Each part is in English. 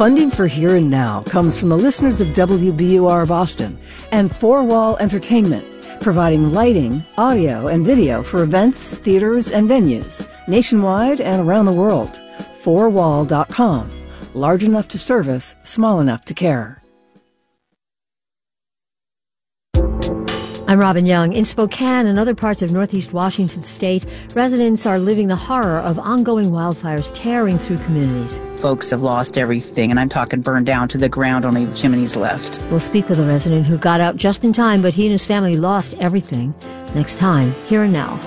Funding for Here and Now comes from the listeners of WBUR Boston and Four Wall Entertainment, providing lighting, audio, and video for events, theaters, and venues nationwide and around the world. Fourwall.com. Large enough to service, small enough to care. I'm Robin Young. In Spokane and other parts of northeast Washington state, residents are living the horror of ongoing wildfires tearing through communities. Folks have lost everything, and I'm talking burned down to the ground, only the chimneys left. We'll speak with a resident who got out just in time, but he and his family lost everything. Next time, Here and Now.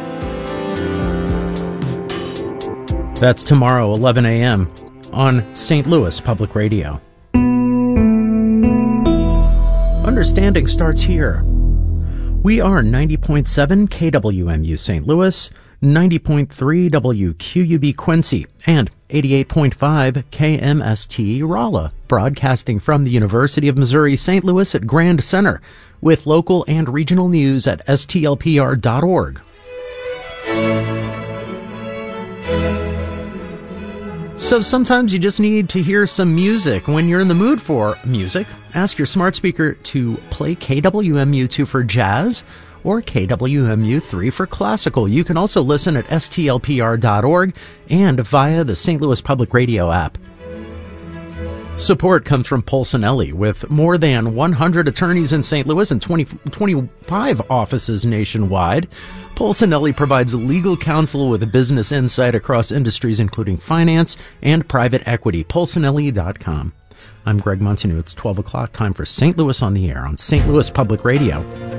That's tomorrow, 11 a.m. on St. Louis Public Radio. Understanding starts here. We are 90.7 KWMU St. Louis, 90.3 WQUB Quincy, and 88.5 KMST Rolla, broadcasting from the University of Missouri St. Louis at Grand Center, with local and regional news at stlpr.org. So sometimes you just need to hear some music. When you're in the mood for music, ask your smart speaker to play KWMU2 for jazz or KWMU3 for classical. You can also listen at stlpr.org and via the St. Louis Public Radio app. Support comes from Polsinelli, with more than 100 attorneys in St. Louis and 25 offices nationwide. Polsinelli provides legal counsel with business insight across industries including finance and private equity. Polsinelli.com. I'm Greg Monsignor. It's 12 o'clock, time for St. Louis on the Air on St. Louis Public Radio.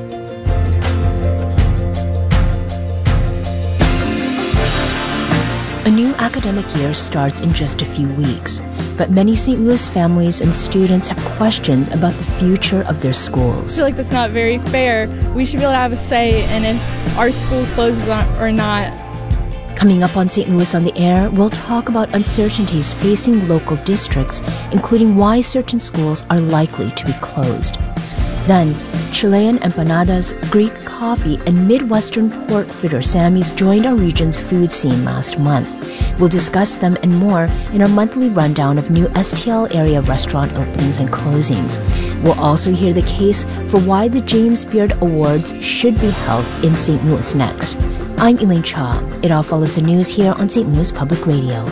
A new academic year starts in just a few weeks, but many St. Louis families and students have questions about the future of their schools. I feel like that's not very fair. We should be able to have a say in if our school closes or not. Coming up on St. Louis on the Air, we'll talk about uncertainties facing local districts, including why certain schools are likely to be closed. Then, Chilean empanadas, Greek coffee, and Midwestern pork fritter Sammy's joined our region's food scene last month. We'll discuss them and more in our monthly rundown of new STL area restaurant openings and closings. We'll also hear the case for why the James Beard Awards should be held in St. Louis next. I'm Elaine Cha. It all follows the news here on St. Louis Public Radio.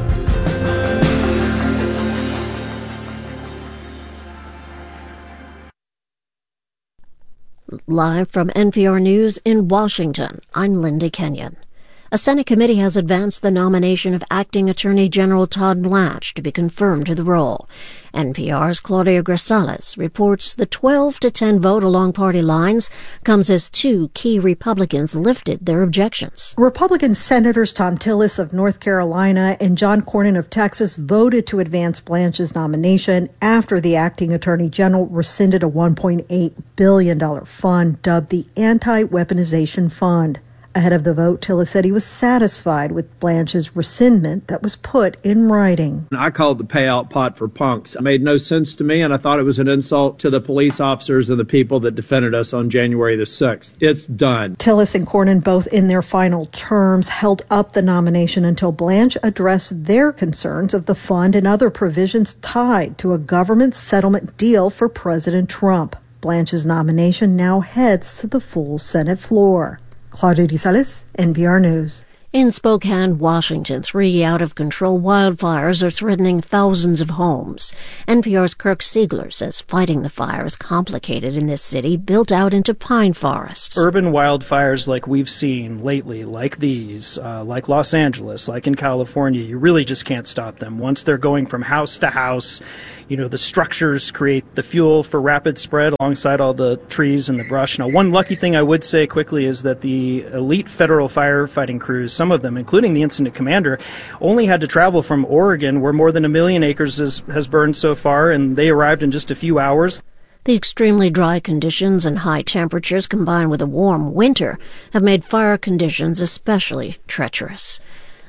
Live from NPR News in Washington, I'm Linda Kenyon. A Senate committee has advanced the nomination of Acting Attorney General Todd Blanche to be confirmed to the role. NPR's Claudia Grisales reports the 12-10 vote along party lines comes as two key Republicans lifted their objections. Republican Senators Thom Tillis of North Carolina and John Cornyn of Texas voted to advance Blanche's nomination after the acting attorney general rescinded a $1.8 billion fund dubbed the Anti-Weaponization Fund. Ahead of the vote, Tillis said he was satisfied with Blanche's rescindment that was put in writing. I called the payout pot for punks. It made no sense to me, and I thought it was an insult to the police officers and the people that defended us on January the 6th. It's done. Tillis and Cornyn, both in their final terms, held up the nomination until Blanche addressed their concerns of the fund and other provisions tied to a government settlement deal for President Trump. Blanche's nomination now heads to the full Senate floor. Claudia Grisales, NPR News. In Spokane, Washington, 3 out-of-control wildfires are threatening thousands of homes. NPR's Kirk Siegler says fighting the fire is complicated in this city built out into pine forests. Urban wildfires like we've seen lately, like these, like Los Angeles, like in California, you really just can't stop them. Once they're going from house to house, the structures create the fuel for rapid spread alongside all the trees and the brush. Now, one lucky thing I would say quickly is that the elite federal firefighting crews, some of them, including the incident commander, only had to travel from Oregon, where more than 1 million acres has burned so far, and they arrived in just a few hours. The extremely dry conditions and high temperatures combined with a warm winter have made fire conditions especially treacherous.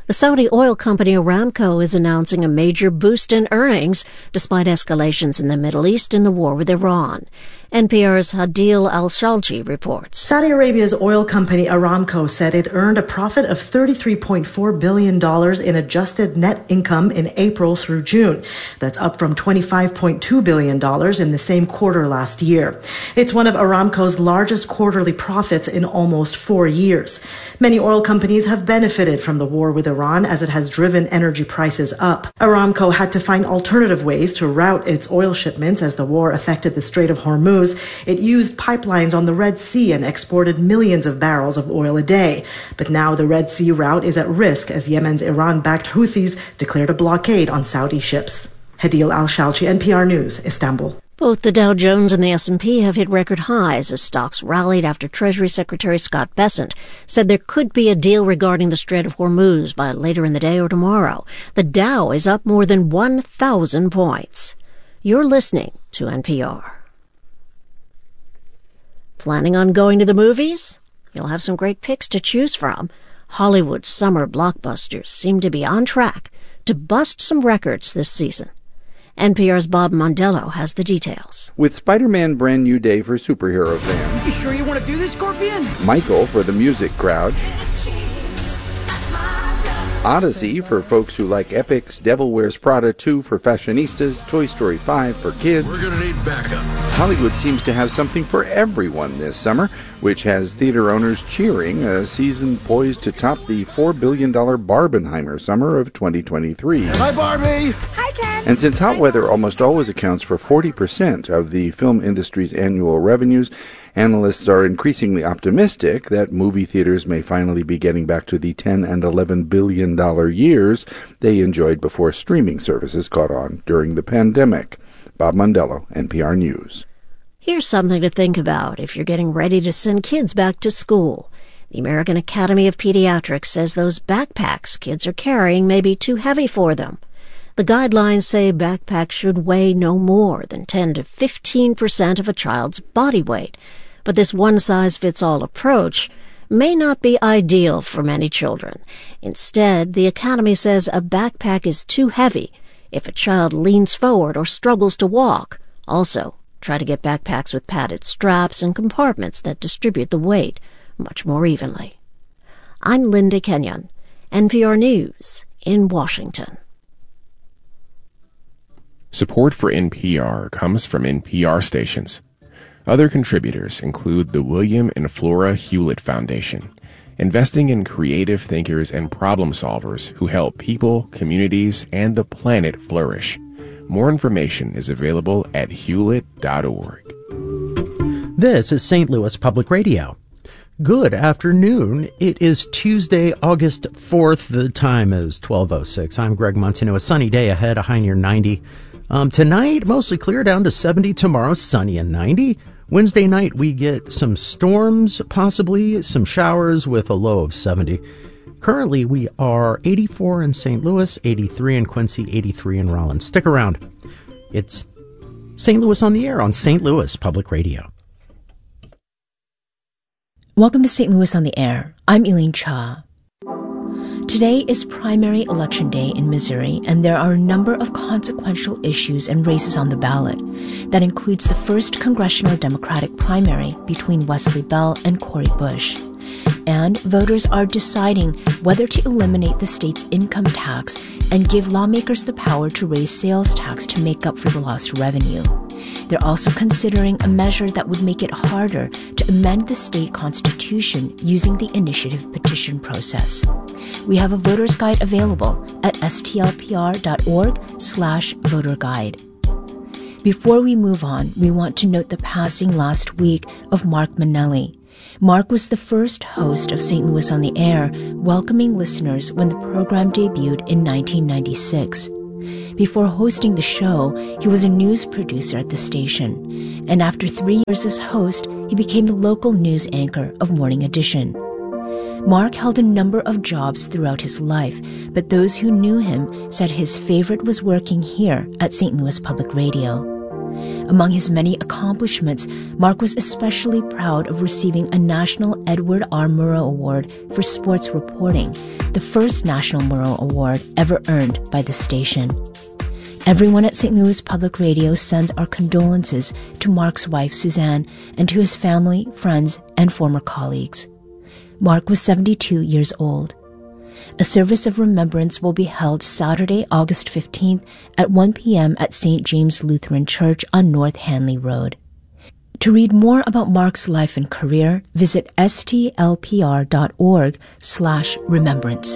The Saudi oil company Aramco is announcing a major boost in earnings despite escalations in the Middle East and the war with Iran. NPR's Hadil Al-Shalji reports. Saudi Arabia's oil company Aramco said it earned a profit of $33.4 billion in adjusted net income in April through June. That's up from $25.2 billion in the same quarter last year. It's one of Aramco's largest quarterly profits in almost 4 years. Many oil companies have benefited from the war with Iran as it has driven energy prices up. Aramco had to find alternative ways to route its oil shipments as the war affected the Strait of Hormuz. It used pipelines on the Red Sea and exported millions of barrels of oil a day. But now the Red Sea route is at risk as Yemen's Iran-backed Houthis declared a blockade on Saudi ships. Hadil Al-Shalji, NPR News, Istanbul. Both the Dow Jones and the S&P have hit record highs as stocks rallied after Treasury Secretary Scott Bessent said there could be a deal regarding the Strait of Hormuz by later in the day or tomorrow. The Dow is up more than 1,000 points. You're listening to NPR. Planning on going to the movies? You'll have some great picks to choose from. Hollywood's summer blockbusters seem to be on track to bust some records this season. NPR's Bob Mondello has the details. With Spider-Man Brand New Day for superhero fans. You sure you want to do this, Scorpion? Michael for the music crowd. Odyssey for folks who like epics, Devil Wears Prada 2 for fashionistas, Toy Story 5 for kids. We're going to need backup. Hollywood seems to have something for everyone this summer, which has theater owners cheering a season poised to top the $4 billion Barbenheimer summer of 2023. Hi, Barbie! Hi, Ken! And since hot weather almost always accounts for 40% of the film industry's annual revenues, analysts are increasingly optimistic that movie theaters may finally be getting back to the $10 and $11 billion years they enjoyed before streaming services caught on during the pandemic. Bob Mondello, NPR News. Here's something to think about if you're getting ready to send kids back to school. The American Academy of Pediatrics says those backpacks kids are carrying may be too heavy for them. The guidelines say backpacks should weigh no more than 10 to 15% of a child's body weight. But this one-size-fits-all approach may not be ideal for many children. Instead, the Academy says a backpack is too heavy if a child leans forward or struggles to walk. Also, try to get backpacks with padded straps and compartments that distribute the weight much more evenly. I'm Linda Kenyon, NPR News in Washington. Support for NPR comes from NPR stations. Other contributors include the William and Flora Hewlett Foundation, investing in creative thinkers and problem solvers who help people, communities, and the planet flourish. More information is available at hewlett.org. This is St. Louis Public Radio. Good afternoon. It is Tuesday, August 4th. The time is 12:06. I'm Greg Montano. A sunny day ahead, a high near 90. Tonight, mostly clear, down to 70. Tomorrow, sunny and 90. Wednesday night, we get some storms, possibly some showers with a low of 70. Currently, we are 84 in St. Louis, 83 in Quincy, 83 in Rollins. Stick around. It's St. Louis on the Air on St. Louis Public Radio. Welcome to St. Louis on the Air. I'm Elaine Cha. Today is primary election day in Missouri, and there are a number of consequential issues and races on the ballot. That includes the first congressional Democratic primary between Wesley Bell and Cori Bush. And voters are deciding whether to eliminate the state's income tax and give lawmakers the power to raise sales tax to make up for the lost revenue. They're also considering a measure that would make it harder to amend the state constitution using the initiative petition process. We have a voter's guide available at stlpr.org/voter guide. Before we move on, we want to note the passing last week of Mark Manelli. Mark was the first host of St. Louis on the Air, welcoming listeners when the program debuted in 1996. Before hosting the show, he was a news producer at the station, and after 3 years as host, he became the local news anchor of Morning Edition. Mark held a number of jobs throughout his life, but those who knew him said his favorite was working here at St. Louis Public Radio. Among his many accomplishments, Mark was especially proud of receiving a National Edward R. Murrow Award for sports reporting, the first National Murrow Award ever earned by the station. Everyone at St. Louis Public Radio sends our condolences to Mark's wife, Suzanne, and to his family, friends, and former colleagues. Mark was 72 years old. A service of remembrance will be held Saturday, August 15th at 1 p.m. at St. James Lutheran Church on North Hanley Road. To read more about Mark's life and career, visit stlpr.org/remembrance.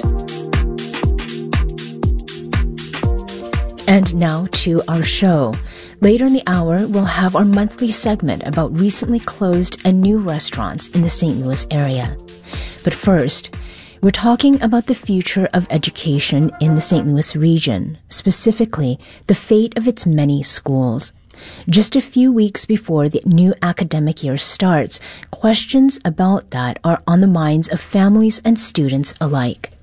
And now to our show. Later in the hour, we'll have our monthly segment about recently closed and new restaurants in the St. Louis area. But first, we're talking about the future of education in the St. Louis region, specifically the fate of its many schools. Just a few weeks before the new academic year starts, questions about that are on the minds of families and students alike.